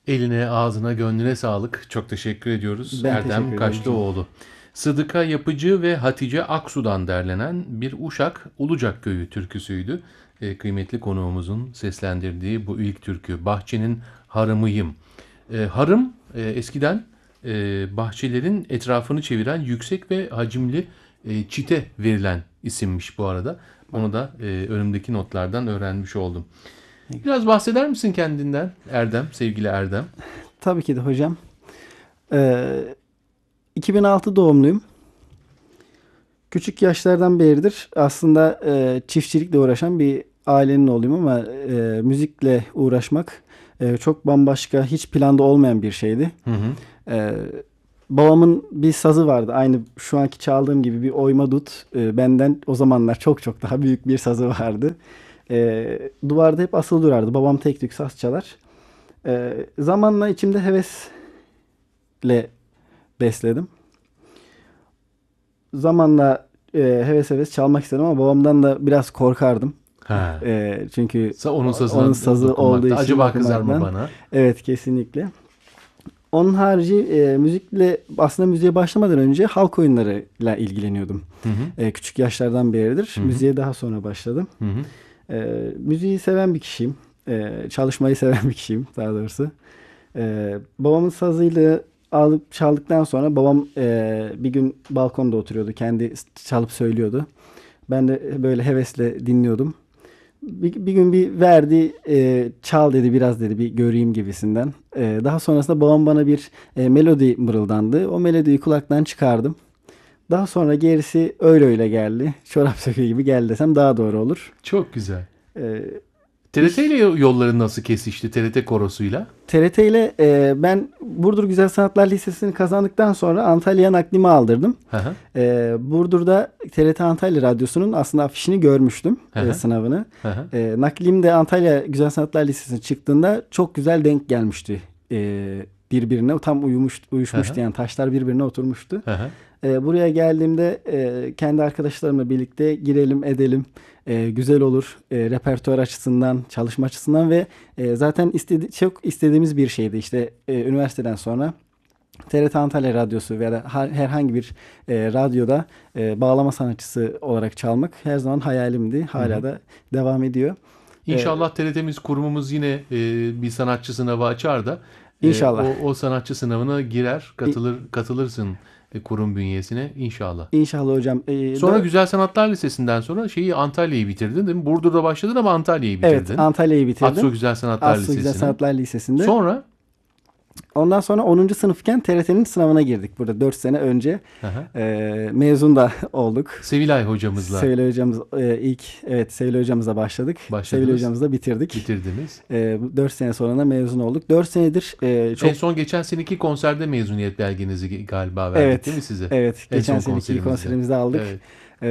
Eline, ağzına, gönlüne sağlık. Çok teşekkür ediyoruz Ben teşekkür Erdem ederim hocam. Kaşlıoğlu. Sıdıka Yapıcı ve Hatice Aksu'dan derlenen bir Uşak Ulucak Köyü türküsüydü. Kıymetli konuğumuzun seslendirdiği bu ilk türkü. Bahçenin harımıyım. Harım eskiden bahçelerin etrafını çeviren yüksek ve hacimli çite verilen isimmiş bu arada. Onu da önümdeki notlardan öğrenmiş oldum. Biraz bahseder misin kendinden Erdem, sevgili Erdem? Tabii ki de hocam. Ee, 2006 doğumluyum. Küçük yaşlardan beridir aslında çiftçilikle uğraşan bir ailenin oğluyum ama müzikle uğraşmak çok bambaşka, hiç planda olmayan bir şeydi. Hı hı. E, Babamın bir sazı vardı. Aynı şu anki çaldığım gibi bir oyma dut. Benden o zamanlar çok çok daha büyük bir sazı vardı. Duvarda hep asılı durardı. Babam tek tük saz çalar. Zamanla içimde hevesle besledim. Zamanla heves heves çalmak istedim ama babamdan da biraz korkardım. Ha. Çünkü Onun onun sazına sazı olduğu dokunmakta. için Acaba kızar mı dokunmaktan. bana? Evet, kesinlikle. Onun harici müzikle aslında müziğe başlamadan önce halk oyunlarıyla ilgileniyordum. Hı hı. Küçük yaşlardan beridir. Hı hı. Müziğe daha sonra başladım. Hı hı. Müziği seven bir kişiyim. Çalışmayı seven bir kişiyim daha doğrusu. Babamın sazıyla alıp çaldıktan sonra babam bir gün balkonda oturuyordu. Kendi çalıp söylüyordu. Ben de böyle hevesle dinliyordum. Bir gün bir verdi, çal dedi, biraz dedi, bir göreyim gibisinden. Daha sonrasında babam bana bir melodi mırıldandı. O melodiyi kulaktan çıkardım. Daha sonra gerisi öyle öyle geldi. Çorap söküğü gibi geldi desem daha doğru olur. Çok güzel. E, TRT ile yolların nasıl kesişti? TRT korosuyla. TRT ile ben Burdur Güzel Sanatlar Lisesi'ni kazandıktan sonra Antalya'ya naklimi aldırdım. Hı hı. Burdur'da TRT Antalya Radyosu'nun aslında afişini görmüştüm, Hı hı. sınavını. Hı hı. Naklim de Antalya Güzel Sanatlar Lisesi'ne çıktığında çok güzel denk gelmişti birbirine. Tam Hı hı. uyuşmuştu, yani taşlar birbirine oturmuştu. Hı hı. Buraya geldiğimde kendi arkadaşlarımla birlikte girelim edelim. Güzel olur. Repertuar açısından, çalışma açısından ve zaten çok istediğimiz bir şeydi. İşte üniversiteden sonra TRT Antalya Radyosu veya da herhangi bir radyoda bağlama sanatçısı olarak çalmak her zaman hayalimdi. Hı hı. Hala da devam ediyor. E, İnşallah TRT'miz, kurumumuz yine bir sanatçı sınavı açar da İnşallah. o sanatçı sınavına girer, katılırsın kurum bünyesine inşallah. İnşallah hocam. Sonra Güzel Sanatlar Lisesi'nden sonra Antalya'yı bitirdin değil mi? Burdur'da başladın ama Antalya'yı Evet, bitirdin. Antalya'yı bitirdim. Aksu Güzel Sanatlar Aslı Güzel Lisesi'ni. Sanatlar Lisesi'nde. Sonra Ondan sonra 10. sınıfken TRT'nin sınavına girdik burada 4 sene önce. hı hı, Mezun da olduk. Sevilay hocamızla Sevilay hocamız Sevilay hocamızla başladık. Sevilay başladınız, hocamızla bitirdik. bitirdiniz. 4 sene sonra da mezun olduk. 4 senedir En çok son geçen seneki konserde mezuniyet belgenizi galiba verdik değil mi evet, size? evet, En geçen son seneki konserimizde. konserimizde aldık. Evet.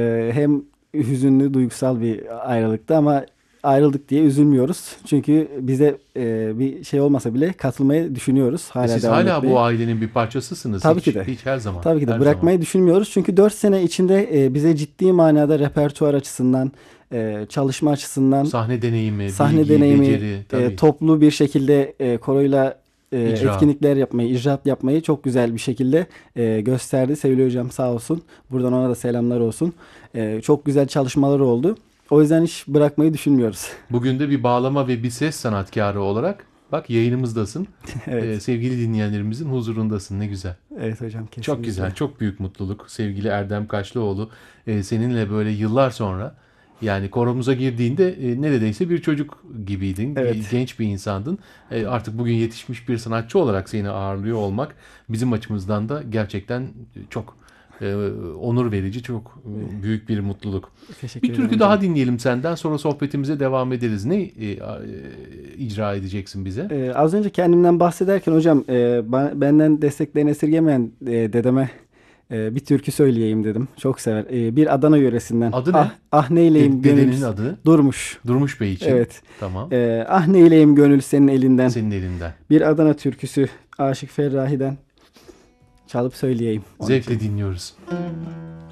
Hem hüzünlü, duygusal bir ayrılıktı ama ayrıldık diye üzülmüyoruz. Çünkü bize bir şey olmasa bile katılmayı düşünüyoruz. Hala Siz devam hala bu etmeyi. ailenin bir parçasısınız. Tabii ki de. Hiç her zaman. Tabii ki de Her zaman. bırakmayı düşünmüyoruz. Çünkü 4 sene içinde bize ciddi manada repertuar açısından, çalışma açısından, Sahne deneyimi, sahne bilgi, deneyimi, beceri tabii. toplu bir şekilde koroyla İcra. etkinlikler yapmayı, icraat yapmayı çok güzel bir şekilde gösterdi. Sevgili hocam sağ olsun. Buradan ona da selamlar olsun. Çok güzel çalışmalar oldu. O yüzden hiç bırakmayı düşünmüyoruz. Bugün de bir bağlama ve bir ses sanatkarı olarak bak yayınımızdasın. Evet. Sevgili dinleyenlerimizin huzurundasın. Ne güzel. Evet hocam, Çok kesinlikle. güzel, çok büyük mutluluk. Sevgili Erdem Kaşlıoğlu, seninle böyle yıllar sonra yani koromuza girdiğinde neredeyse bir çocuk gibiydin. Evet. Genç bir insandın. Artık bugün yetişmiş bir sanatçı olarak seni ağırlıyor olmak bizim açımızdan da gerçekten çok onur verici, çok büyük bir mutluluk. Teşekkür Bir ederim türkü hocam. daha dinleyelim senden, sonra sohbetimize devam ederiz. Ne icra edeceksin bize? Az önce kendimden bahsederken hocam benden desteklerini esirgemeyen dedeme bir türkü söyleyeyim dedim. Çok sever. Bir Adana yöresinden. Adı Ah, ne? ah neyleyim gönül Dedenin adı? durmuş. Durmuş Bey için. Evet. Tamam. Ah neyleyim gönül senin elinden. Senin elinden. Bir Adana türküsü Aşık Ferrahi'den çalıp söyleyeyim onun için. Zevkle dinliyoruz.